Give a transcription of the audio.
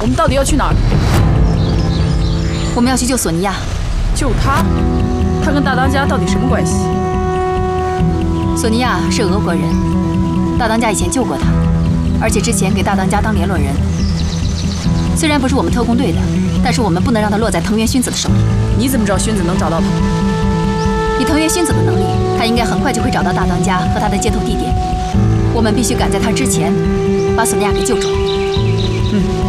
我们到底要去哪儿？ 我们要去救索尼娅。 救她？她跟大当家到底什么关系？ 索尼娅是俄国人，大当家以前救过她，而且之前给大当家当联络人。虽然不是我们特工队的，但是我们不能让她落在藤原薰子的手里。 你怎么知道薰子能找到她？ 以藤原薰子的能力，她应该很快就会找到大当家和他的接头地点。我们必须赶在他之前，把索尼娅给救出来。